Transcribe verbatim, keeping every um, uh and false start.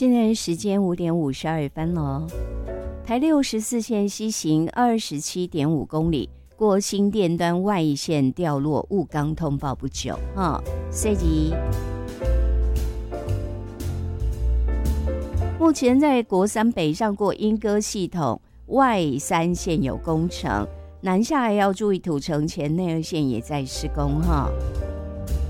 现在时间五点五十二分了。台六十四线西行二十七点五公里，过新店端外线掉落雾钢通报不久哈。随即，目前在国三北上过莺歌系统外三线有工程，南下还要注意土城前内二线也在施工哈。